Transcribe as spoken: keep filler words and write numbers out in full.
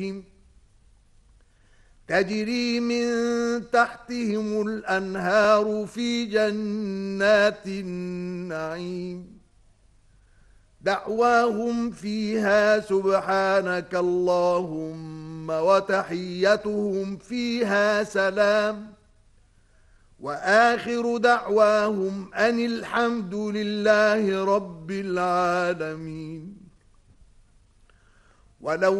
تجري من تحتهم الأنهار في جنات النعيم دعواهم فيها سبحانك اللهم وتحيتهم فيها سلام وآخر دعواهم أن الحمد لله رب العالمين. ولو